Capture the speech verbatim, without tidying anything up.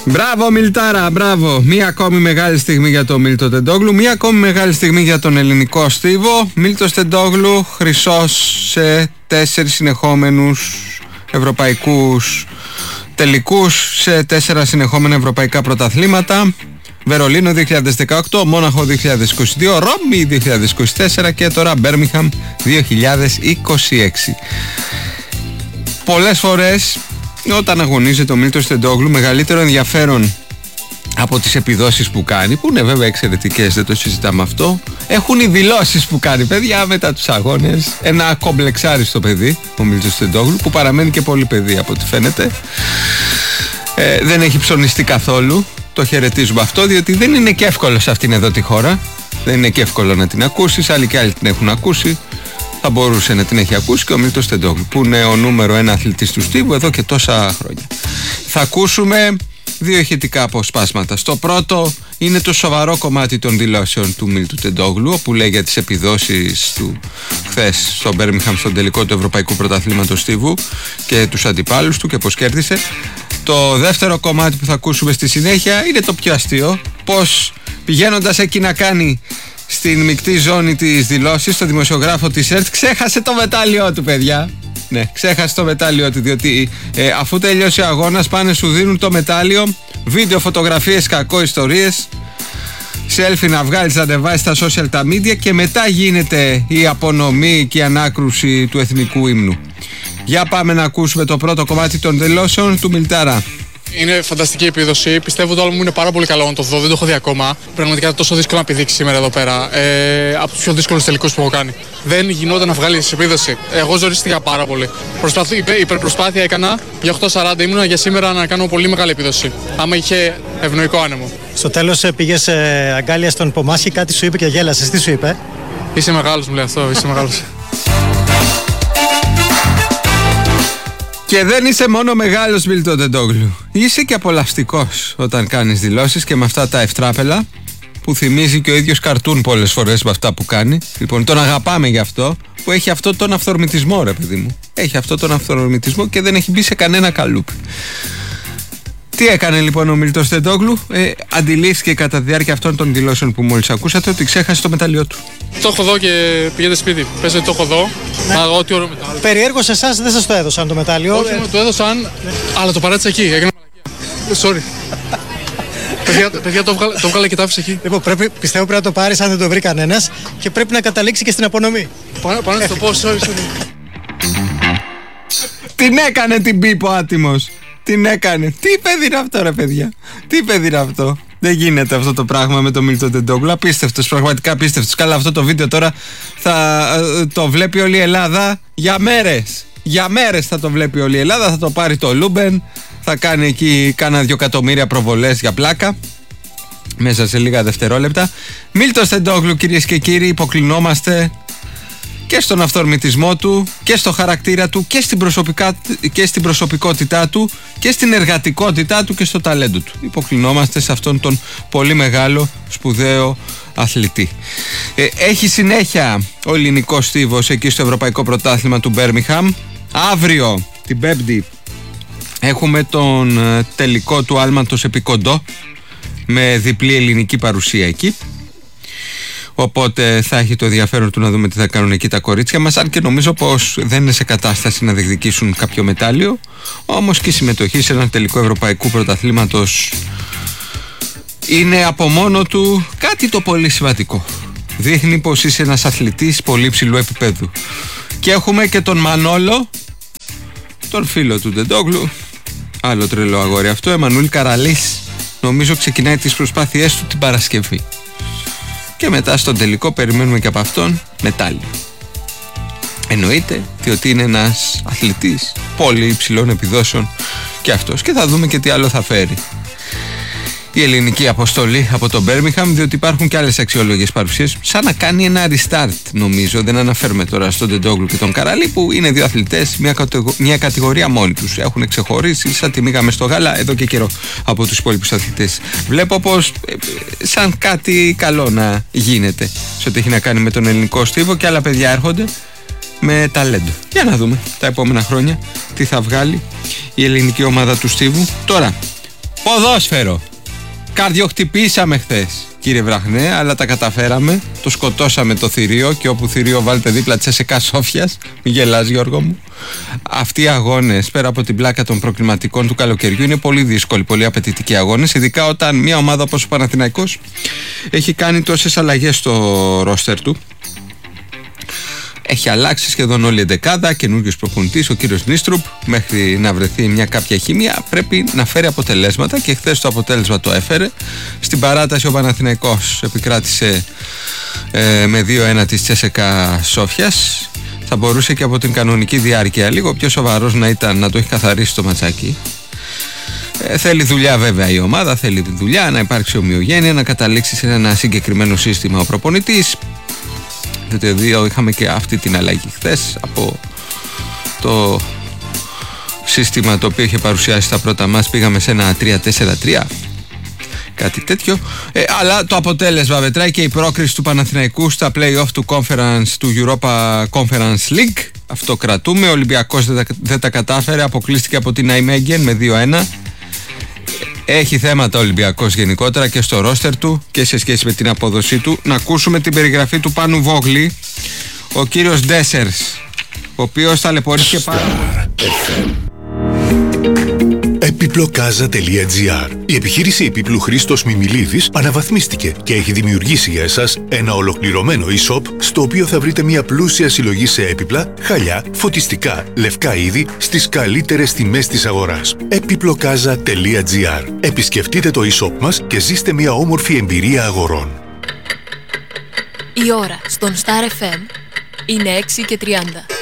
Μπράβο Μιλτάρα, μπράβο. Μία ακόμη μεγάλη στιγμή για τον Μίλτο Τεντόγλου. Μία ακόμη μεγάλη στιγμή για τον ελληνικό στίβο. Μίλτος Τεντόγλου, χρυσός σε τέσσερις συνεχόμενους ευρωπαϊκούς τελικούς, σε τέσσερα συνεχόμενα ευρωπαϊκά πρωταθλήματα. Βερολίνο δύο χιλιάδες δεκαοκτώ, Μόναχο δύο χιλιάδες είκοσι δύο, Ρώμη δύο χιλιάδες είκοσι τέσσερα και τώρα Μπέρμιγχαμ δύο χιλιάδες είκοσι έξι. Πολλές φορές όταν αγωνίζεται ο Μίλτος Τεντόγλου, μεγαλύτερο ενδιαφέρον από τις επιδόσεις που κάνει, που είναι βέβαια εξαιρετικές, δεν το συζητάμε αυτό, έχουν οι δηλώσεις που κάνει, παιδιά, μετά τους αγώνες. Ένα κομπλεξάριστο παιδί ο Μίλτος Τεντόγλου, που παραμένει και πολύ παιδί από ό,τι φαίνεται. ε, δεν έχει ψωνιστεί καθόλου. Το χαιρετίζουμε αυτό, διότι δεν είναι και εύκολο σε αυτήν εδώ τη χώρα. Δεν είναι και εύκολο να την ακούσεις, άλλοι και άλλοι την έχουν ακούσει. Θα μπορούσε να την έχει ακούσει και ο Μίλτος Τεντόγλου, που είναι ο νούμερο ένα αθλητής του στίβου εδώ και τόσα χρόνια. Θα ακούσουμε δύο ηχητικά αποσπάσματα. Στο πρώτο είναι το σοβαρό κομμάτι των δηλώσεων του Μίλτου Τεντόγλου, όπου λέει για τις επιδόσεις του χθες στο Μπέρμιγχαμ στον τελικό του Ευρωπαϊκού Πρωταθλήματος Στίβου και τους αντιπάλους του και πώς κέρδισε. Το δεύτερο κομμάτι που θα ακούσουμε στη συνέχεια είναι το πιο αστείο, πως πηγαίνοντας εκεί να κάνει στην μεικτή ζώνη της δηλώσης, στο δημοσιογράφο της ΕΡΤ, ξέχασε το μετάλλιό του, παιδιά. Ναι, ξέχασε το μετάλλιό του, διότι ε, αφού τελειώσει ο αγώνας πάνε σου δίνουν το μετάλλιο, βίντεο, φωτογραφίες, κακό, ιστορίες, selfie να βγάλεις, να ανεβάσεις στα social τα media και μετά γίνεται η απονομή και η ανάκρουση του εθνικού ύμνου. Για πάμε να ακούσουμε το πρώτο κομμάτι των δηλώσεων του Μιλτάρα. Είναι φανταστική επίδοση. Πιστεύω το άλλο μου είναι πάρα πολύ καλό να το δω. Δεν το έχω δει ακόμα. Πραγματικά τόσο δύσκολο να πηδήξει σήμερα εδώ πέρα. Ε, από τους πιο δύσκολους τελικούς που έχω κάνει. Δεν γινόταν να βγάλει επίδοση. Εγώ ζορίστηκα πάρα πολύ. Προσπαθ... Υπερπροσπάθεια έκανα. Για οκτώ σαράντα ήμουνα για σήμερα να κάνω πολύ μεγάλη επίδοση. Άμα είχε ευνοϊκό άνεμο. Στο τέλος πήγες ε, αγκάλια στον Πομάσχη, κάτι σου είπε και γέλασες. Τι σου είπε? Είσαι μεγάλος, μου λέει αυτό. Είσαι μεγάλος. Και δεν είσαι μόνο μεγάλος, Μίλτο Τεντόγλου. Είσαι και απολαυστικός όταν κάνεις δηλώσεις και με αυτά τα ευτράπελα που θυμίζει και ο ίδιος καρτούν πολλές φορές με αυτά που κάνει. Λοιπόν, τον αγαπάμε γι' αυτό, που έχει αυτό τον αυθορμητισμό, ρε παιδί μου. Έχει αυτό τον αυθορμητισμό και δεν έχει μπει σε κανένα καλούπι. Τι έκανε λοιπόν ο Μίλτος Τεντόγλου? Ε, αντιλήφθηκε κατά τη διάρκεια αυτών των δηλώσεων που μόλις ακούσατε ότι ξέχασε το μετάλλιό του. Το έχω δω και πήγαινε σπίτι. Πες ότι το έχω δω. Ναι. Μα ό,τι ωραίο μετάλλιο. Περιέργως σε εσάς δεν σας το έδωσαν το μετάλλιο. Όχι, μου το έδωσαν, ναι, αλλά το παράτησα εκεί. Έκανα μαλακία. Sorry. παιδιά, παιδιά το, βγάλε, το βγάλε και το άφησε εκεί. Λοιπόν, πρέπει, πιστεύω πρέπει να το πάρεις αν δεν το βρει κανένας και πρέπει να καταλήξει και στην απονομή. Πάνω, πάνω να το πω, sorry, sorry. Την έκανε την πίπο άτιμος. Την έκανε. Τι παιδί είναι αυτό, ρε παιδιά? Τι παιδί είναι αυτό? Δεν γίνεται αυτό το πράγμα με τον Μίλτο Τεντόγλου. Απίστευτος, πραγματικά απίστευτος. Καλά, αυτό το βίντεο τώρα θα το βλέπει όλη η Ελλάδα για μέρες. Για μέρες θα το βλέπει όλη η Ελλάδα. Θα το πάρει το Λούμπεν. Θα κάνει εκεί κάνα δυο εκατομμύρια προβολές για πλάκα μέσα σε λίγα δευτερόλεπτα. Μίλτος Τεντόγλου, κυρίες και κύριοι, υποκλεινόμαστε και στον αυθορμητισμό του και στο χαρακτήρα του και στην, προσωπικά, και στην προσωπικότητά του και στην εργατικότητά του και στο ταλέντο του. Υποκλεινόμαστε σε αυτόν τον πολύ μεγάλο σπουδαίο αθλητή. Ε, έχει συνέχεια ο ελληνικός στίβος εκεί στο Ευρωπαϊκό Πρωτάθλημα του Μπέρμιγχαμ. Αύριο την Πέμπτη έχουμε τον τελικό του άλματος επί κοντό με διπλή ελληνική παρουσία εκεί. Οπότε θα έχει το ενδιαφέρον του να δούμε τι θα κάνουν εκεί τα κορίτσια μας, αν και νομίζω πως δεν είναι σε κατάσταση να διεκδικήσουν κάποιο μετάλλιο. Όμως και η συμμετοχή σε ένα τελικό ευρωπαϊκού πρωταθλήματος είναι από μόνο του κάτι το πολύ σημαντικό. Δείχνει πως είσαι ένας αθλητής πολύ ψηλού επίπεδου. Και έχουμε και τον Μανόλο, τον φίλο του Τεντόγλου, άλλο τρελό αγόρι αυτό, Εμμανουήλ Καραλής. Νομίζω ξεκινάει τις προσπάθειές του την Παρασκευή. Και μετά στον τελικό περιμένουμε και από αυτόν μετάλλιο. Εννοείται ότι είναι ένας αθλητής πολύ υψηλών επιδόσεων και αυτός. Και θα δούμε και τι άλλο θα φέρει η ελληνική αποστολή από τον Μπέρμιγχαμ, διότι υπάρχουν και άλλες αξιόλογες παρουσίες. Σαν να κάνει ένα restart, νομίζω. Δεν αναφέρουμε τώρα στον Τεντόγλου και τον Καραλή, που είναι δύο αθλητές, μια, κατηγο... μια κατηγορία μόνοι τους. Έχουν ξεχωρίσει σαν τη μίγα μες στο γάλα εδώ και καιρό από τους υπόλοιπους αθλητές. Βλέπω πως ε, σαν κάτι καλό να γίνεται σε ό,τι έχει να κάνει με τον ελληνικό στίβο, και άλλα παιδιά έρχονται με ταλέντο. Για να δούμε τα επόμενα χρόνια τι θα βγάλει η ελληνική ομάδα του στίβου. Τώρα, Ποδόσφαιρο. Καρδιοχτυπήσαμε χθες, κύριε Βραχνέ, αλλά τα καταφέραμε. Το σκοτώσαμε το θηρίο και όπου θηρίο βάλτε δίπλα Τσέσεκα Σόφιας. Μη γελάς, Γιώργο μου. Αυτοί οι αγώνες, πέρα από την πλάκα των προκληματικών του καλοκαιριού, είναι πολύ δύσκολοι, πολύ απαιτητικοί αγώνες. Ειδικά όταν μια ομάδα όπως ο Παναθηναϊκός έχει κάνει τόσες αλλαγές στο ρόστερ του. Έχει αλλάξει σχεδόν όλη η εντεκάδα, καινούριος προπονητής, ο κύριος Νίστρουπ. Μέχρι να βρεθεί μια κάποια χημεία πρέπει να φέρει αποτελέσματα και χθες το αποτέλεσμα το έφερε. Στην παράταση ο Παναθηναϊκός επικράτησε ε, με δύο ένα της Τσέσεκα Σόφιας. Θα μπορούσε και από την κανονική διάρκεια λίγο πιο σοβαρός να ήταν, να το έχει καθαρίσει το ματσάκι. Ε, θέλει δουλειά βέβαια η ομάδα, θέλει δουλειά, να υπάρξει ομοιογένεια, να καταλήξει σε ένα συγκεκριμένο σύστημα ο προπονητής. Το δύο είχαμε και αυτή την αλλαγή χθες από το σύστημα το οποίο είχε παρουσιάσει στα πρώτα μας, πήγαμε σε ένα τρία τέσσερα τρία, κάτι τέτοιο, ε, αλλά το αποτέλεσμα μετράει και η πρόκριση του Παναθηναϊκού στα play-off του Conference, του Europa Conference League. Αυτό κρατούμε. Ο Ολυμπιακός δεν τα, δεν τα κατάφερε, αποκλείστηκε από την Nijmegen με δύο ένα. Έχει θέματα ο Ολυμπιακός γενικότερα και στο ρόστερ του και σε σχέση με την απόδοσή του. Να ακούσουμε την περιγραφή του Πάνου Βόγλη, ο κύριος Ντέσσερς, ο οποίος ταλαιπωρήθηκε πάρα. Επιπλοκάζα τελεία τζι άρ. Η επιχείρηση επίπλου Χρήστος Μιμιλίδης αναβαθμίστηκε και έχει δημιουργήσει για εσάς ένα ολοκληρωμένο e-shop στο οποίο θα βρείτε μια πλούσια συλλογή σε έπιπλα, χαλιά, φωτιστικά, λευκά είδη στις καλύτερες τιμές της αγοράς. Επιπλοκάζα τελεία τζι άρ. Επισκεφτείτε το e-shop μας και ζήστε μια όμορφη εμπειρία αγορών. Η ώρα στον Star εφ εμ είναι έξι και τριάντα.